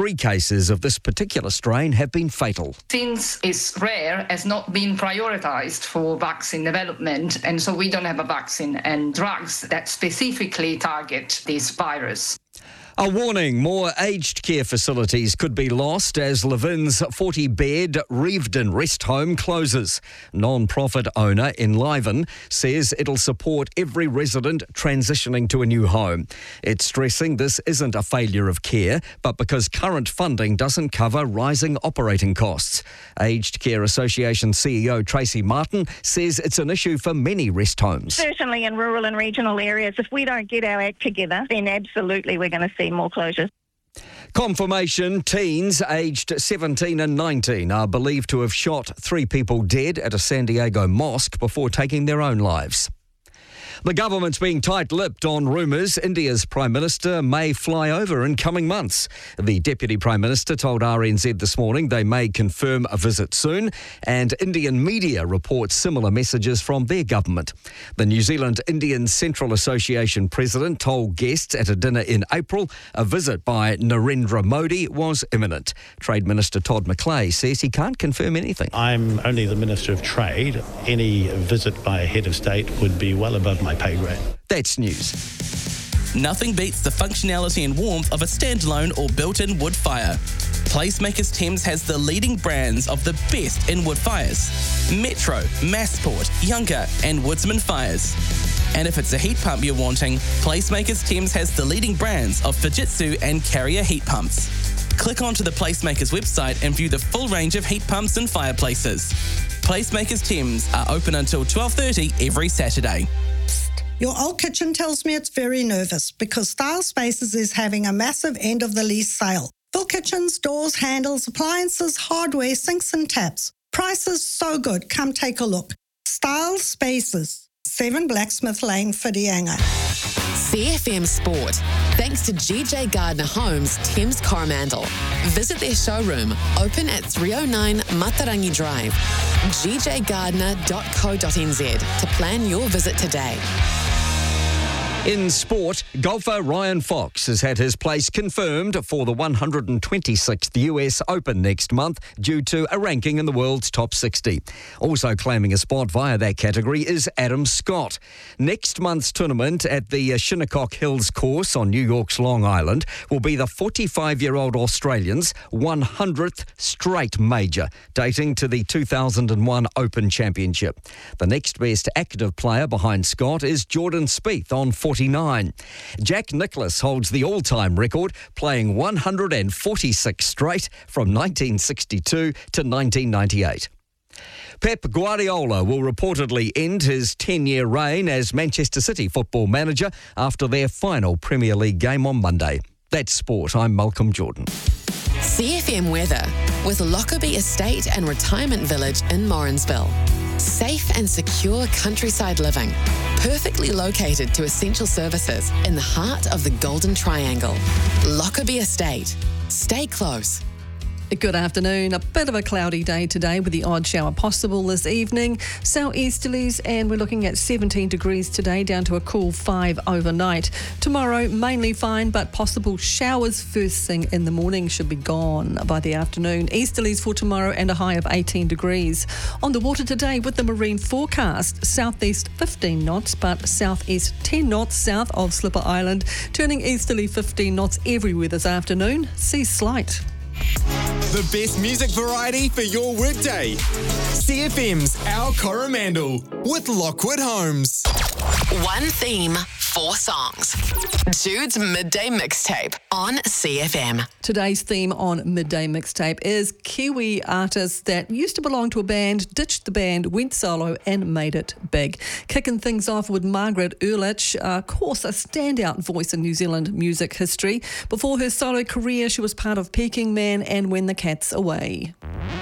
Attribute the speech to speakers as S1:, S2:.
S1: 3 cases of this particular strain have been fatal.
S2: Since it's rare, it's not been prioritised for vaccine development, and so we don't have a vaccine and drugs that specifically target this virus.
S1: A warning, more aged care facilities could be lost as Levin's 40-bed Reeveden rest home closes. Non-profit owner Enliven says it'll support every resident transitioning to a new home. It's stressing this isn't a failure of care, but because current funding doesn't cover rising operating costs. Aged Care Association CEO Tracy Martin says it's an issue for many rest homes.
S3: Certainly in rural and regional areas, if we don't get our act together, then absolutely we're going to see more closures.
S1: Confirmation, teens aged 17 and 19 are believed to have shot 3 people dead at a San Diego mosque before taking their own lives. The government's being tight-lipped on rumours India's Prime Minister may fly over in coming months. The Deputy Prime Minister told RNZ this morning they may confirm a visit soon, and Indian media report similar messages from their government. The New Zealand Indian Central Association president told guests at a dinner in April a visit by Narendra Modi was imminent. Trade Minister Todd McClay says he can't confirm anything.
S4: I'm only the Minister of Trade. Any visit by a head of state would be well above my pay grade.
S1: That's news.
S5: Nothing beats the functionality and warmth of a standalone or built-in wood fire. Placemakers Thames has the leading brands of the best in wood fires: Metro, Massport, Younger and Woodsman Fires. And if it's a heat pump you're wanting, Placemakers Thames has the leading brands of Fujitsu and Carrier heat pumps. Click onto the Placemakers website and view the full range of heat pumps and fireplaces. Placemakers Thames are open until 12:30 every Saturday.
S6: Your old kitchen tells me it's very nervous because Style Spaces is having a massive end-of-the-lease sale. Full kitchens, doors, handles, appliances, hardware, sinks and taps. Prices so good, come take a look. Style Spaces, 7 Blacksmith Lane, Whitianga.
S7: CFM Sport. Thanks to GJ Gardner Homes, Thames Coromandel. Visit their showroom, open at 309 Matarangi Drive. gjgardner.co.nz to plan your visit today.
S1: In sport, golfer Ryan Fox has had his place confirmed for the 126th US Open next month due to a ranking in the world's top 60. Also claiming a spot via that category is Adam Scott. Next month's tournament at the Shinnecock Hills course on New York's Long Island will be the 45-year-old Australian's 100th straight major, dating to the 2001 Open Championship. The next best active player behind Scott is Jordan Spieth on 49. Jack Nicklaus holds the all-time record, playing 146 straight from 1962 to 1998. Pep Guardiola will reportedly end his 10-year reign as Manchester City football manager after their final Premier League game on Monday. That's sport. I'm Malcolm Jordan.
S7: CFM weather with Lockerbie Estate and Retirement Village in Morrinsville. Safe and secure countryside living, perfectly located to essential services in the heart of the Golden Triangle. Lockerbie Estate. Stay close.
S8: Good afternoon. A bit of a cloudy day today with the odd shower possible this evening. Southeasterlies, and we're looking at 17 degrees today, down to a cool 5 overnight. Tomorrow, mainly fine, but possible showers first thing in the morning, should be gone by the afternoon. Easterlies for tomorrow and a high of 18 degrees. On the water today with the marine forecast, southeast 15 knots, but southeast 10 knots south of Slipper Island, turning easterly 15 knots everywhere this afternoon. Seas slight.
S9: The best music variety for your workday. CFM's Our Coromandel with Lockwood Homes.
S7: One theme, 4 songs. Jude's Midday Mixtape on CFM.
S8: Today's theme on Midday Mixtape is Kiwi artists that used to belong to a band, ditched the band, went solo and made it big. Kicking things off with Margaret Ehrlich, of course a standout voice in New Zealand music history. Before her solo career, she was part of Peking Man and When the Cat's Away.